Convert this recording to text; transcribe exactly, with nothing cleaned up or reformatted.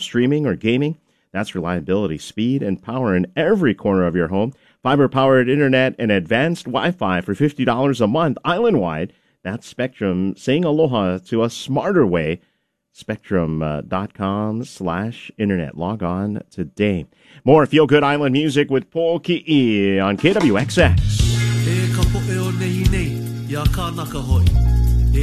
streaming or gaming. That's reliability, speed, and power in every corner of your home. Fiber-powered internet and advanced Wi-Fi for fifty dollars a month, island-wide. That's Spectrum saying aloha to a smarter way. Spectrum.com slash internet. Log on today. More Feel Good Island music with Paul Ki'i on K W X X.